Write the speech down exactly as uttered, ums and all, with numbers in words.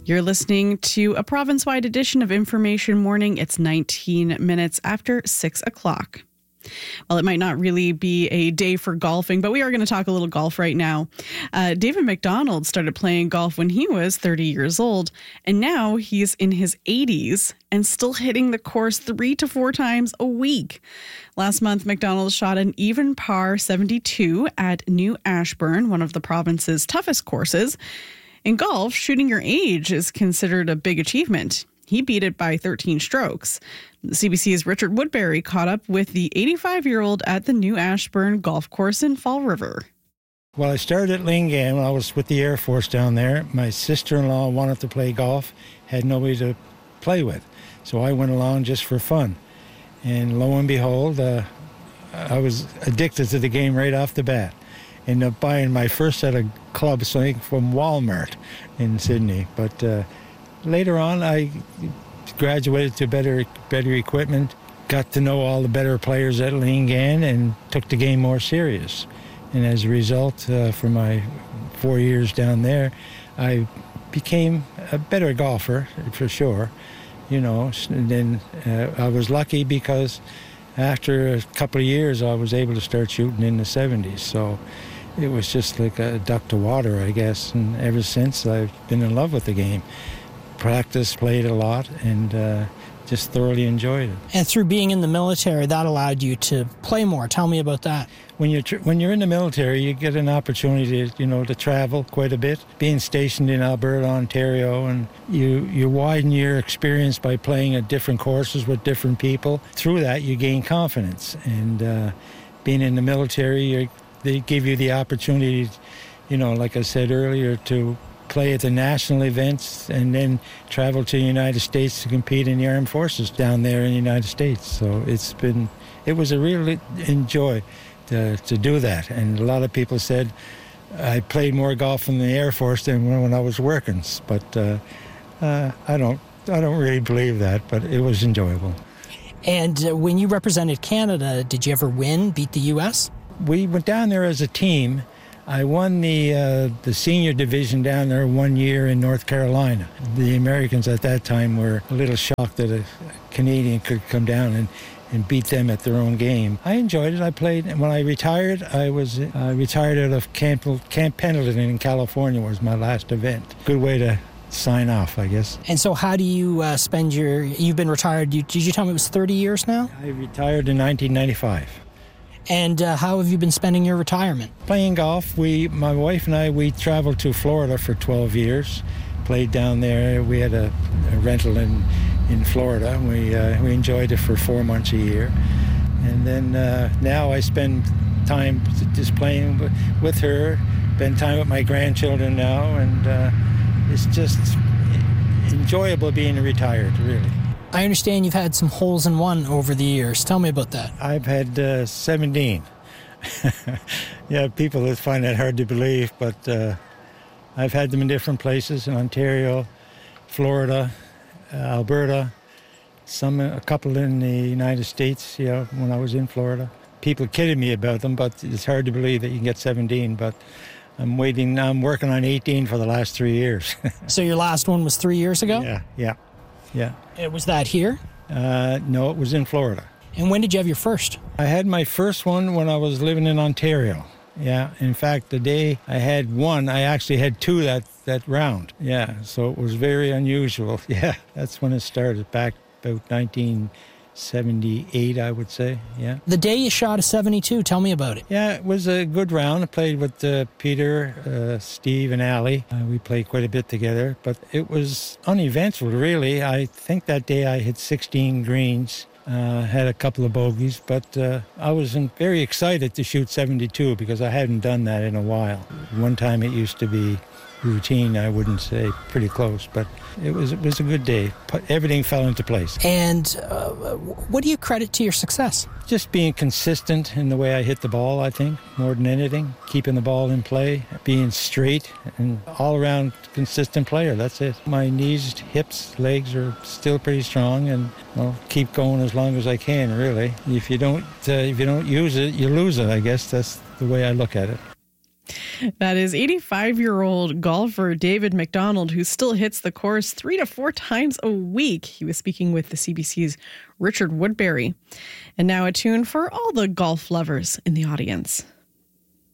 You're listening to a province-wide edition of Information Morning. It's nineteen minutes after six o'clock. Well, it might not really be a day for golfing, but we are going to talk a little golf right now. Uh, David McDonald started playing golf when he was thirty years old, and now he's in his eighties and still hitting the course three to four times a week. Last month, McDonald shot an even par seventy-two at New Ashburn, one of the province's toughest courses. In golf, shooting your age is considered a big achievement. He beat it by thirteen strokes. C B C's Richard Woodbury caught up with the eighty-five-year-old at the New Ashburn Golf Course in Fall River. Well, I started at Lingan when I was with the Air Force down there. My sister-in-law wanted to play golf, had nobody to play with. So I went along just for fun. And lo and behold, uh, I was addicted to the game right off the bat. Ended up buying my first set of clubs, I think, from Walmart in Sydney. But uh, later on, I graduated to better better equipment, got to know all the better players at Lingan, and took the game more serious. And as a result, uh, for my four years down there, I became a better golfer, for sure. You know, and then uh, I was lucky because after a couple of years, I was able to start shooting in the seventies. So it was just like a duck to water, I guess. And ever since, I've been in love with the game. Practiced, played a lot, and uh, just thoroughly enjoyed it. And through being in the military, that allowed you to play more. Tell me about that. When you're tr- when you're in the military, you get an opportunity to, you know, to travel quite a bit. Being stationed in Alberta, Ontario, and you you widen your experience by playing at different courses with different people. Through that, you gain confidence. And uh, being in the military, you're, they give you the opportunity, you know, like I said earlier, to play at the national events and then travel to the United States to compete in the armed forces down there in the United States. So it's been, it was a real enjoy to, to do that. And a lot of people said I played more golf in the Air Force than when, when I was working. But uh, uh, I don't, I don't really believe that, but it was enjoyable. And uh, when you represented Canada, did you ever win, beat the U S? We went down there as a team. I won the uh, the senior division down there one year in North Carolina. The Americans at that time were a little shocked that a Canadian could come down and, and beat them at their own game. I enjoyed it. I played. And when I retired, I was uh, retired out of Camp, Camp Pendleton in California was my last event. Good way to sign off, I guess. And so how do you uh, spend your, you've been retired, you, did you tell me it was thirty years now? I retired in nineteen ninety-five. And uh, how have you been spending your retirement? Playing golf. We, my wife and I, we traveled to Florida for twelve years. Played down there. We had a, a rental in in Florida. We uh, we enjoyed it for four months a year. And then uh, now I spend time just playing with her. Spend time with my grandchildren now, and uh, it's just enjoyable being retired, really. I understand you've had some holes in one over the years. Tell me about that. I've had uh, seventeen. Yeah, people that find that hard to believe, but uh, I've had them in different places, in Ontario, Florida, uh, Alberta, some a couple in the United States, you know, when I was in Florida. People kidded me about them, but it's hard to believe that you can get seventeen, but I'm waiting, I'm working on eighteen for the last three years. So your last one was three years ago? Yeah, yeah. Yeah. And was that here? Uh, no, it was in Florida. And when did you have your first? I had my first one when I was living in Ontario. Yeah. In fact, the day I had one, I actually had two that, that round. Yeah. So it was very unusual. Yeah. That's when it started, back about nineteen seventy-eight, I would say. Yeah. The day you shot a seventy-two, tell me about it. Yeah, it was a good round. I played with uh, Peter, uh, Steve, and Ali. Uh, we played quite a bit together, but it was uneventful, really. I think that day I hit sixteen greens, uh, had a couple of bogeys, but uh, I was very excited to shoot seventy-two because I hadn't done that in a while. One time it used to be routine, I wouldn't say, pretty close, but it was it was a good day. Everything fell into place. And uh, what do you credit to your success? Just being consistent in the way I hit the ball, I think, more than anything. Keeping the ball in play, being straight, and all-around consistent player. That's it. My knees, hips, legs are still pretty strong, and I'll keep going as long as I can, really. If you don't, uh, if you don't use it, you lose it, I guess. That's the way I look at it. That is eighty-five-year-old golfer David McDonald, who still hits the course three to four times a week. He was speaking with the C B C's Richard Woodbury. And now a tune for all the golf lovers in the audience.